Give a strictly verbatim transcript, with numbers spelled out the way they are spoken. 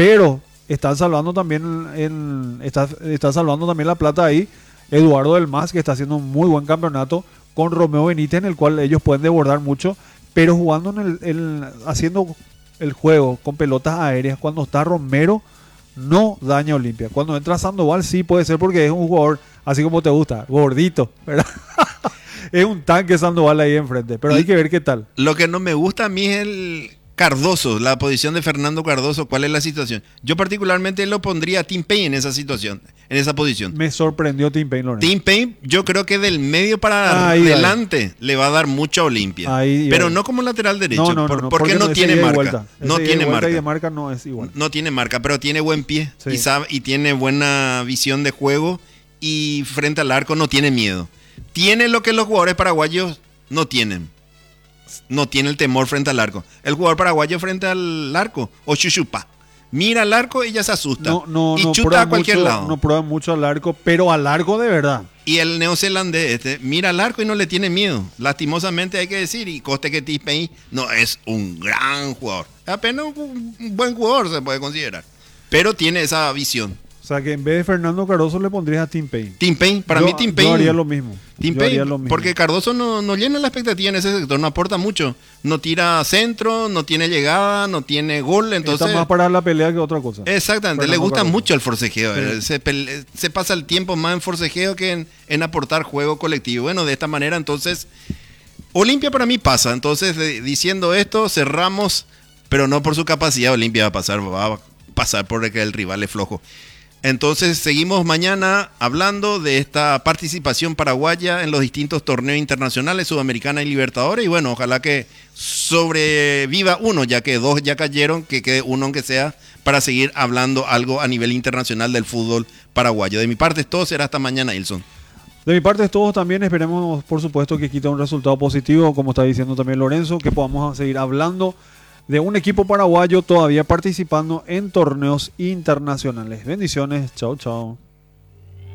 pero están salvando también en, está, está salvando también la plata ahí Eduardo del Mas, que está haciendo un muy buen campeonato con Romeo Benítez, en el cual ellos pueden desbordar mucho, pero jugando en el, el haciendo el juego con pelotas aéreas, cuando está Romero no daña a Olimpia. Cuando entra Sandoval sí puede ser, porque es un jugador así como te gusta, gordito, ¿verdad? Es un tanque Sandoval ahí enfrente, pero hay que ver qué tal. Lo que no me gusta a mí es el Cardoso, la posición de Fernando Cardoso. ¿Cuál es la situación? Yo particularmente lo pondría a Tim Payne en esa situación, en esa posición. Me sorprendió Tim Payne, Lorenzo. Tim Payne, yo creo que del medio para ahí, adelante ahí le va a dar mucho a Olimpia. Ahí, pero ahí. no como lateral derecho, no, no, por, no, porque, porque no tiene marca. No tiene marca. Y de marca no es igual. No tiene marca, pero tiene buen pie, sí. y, sabe, y tiene buena visión de juego, y frente al arco no tiene miedo. Tiene lo que los jugadores paraguayos no tienen. No tiene el temor frente al arco. El jugador paraguayo frente al arco, o chuchupa, mira al arco y ya se asusta. No, no, y no chuta a cualquier mucho, lado. No prueba mucho al arco, pero al arco de verdad. Y el neozelandés este, mira al arco y no le tiene miedo. Lastimosamente hay que decir, y coste que Tim Payne no es un gran jugador. Apenas un buen jugador se puede considerar. Pero tiene esa visión. O sea que en vez de Fernando Cardoso le pondrías a Tim Payne. Tim Payne, para yo, mí Tim Payne. Yo haría lo mismo. Tim yo Payne, haría lo mismo. Porque Cardoso no, no llena la expectativa en ese sector, no aporta mucho. No tira centro, no tiene llegada, no tiene gol, entonces... Está más para la pelea que otra cosa. Exactamente, Fernando le gusta Cardoso. mucho el forcejeo. Sí. Se, pele, se pasa el tiempo más en forcejeo que en, en aportar juego colectivo. Bueno, de esta manera, entonces, Olimpia para mí pasa. Entonces, de, diciendo esto, cerramos, pero no por su capacidad. Olimpia va a pasar, va a pasar porque el rival es flojo. Entonces seguimos mañana hablando de esta participación paraguaya en los distintos torneos internacionales, Sudamericana y Libertadores. Y bueno, ojalá que sobreviva uno, ya que dos ya cayeron, que quede uno aunque sea, para seguir hablando algo a nivel internacional del fútbol paraguayo. De mi parte es todo, será hasta mañana, Ilson. De mi parte es todo también. Esperemos, por supuesto, que quita un resultado positivo, como está diciendo también Lorenzo, que podamos seguir hablando de un equipo paraguayo todavía participando en torneos internacionales. Bendiciones, chao, chao.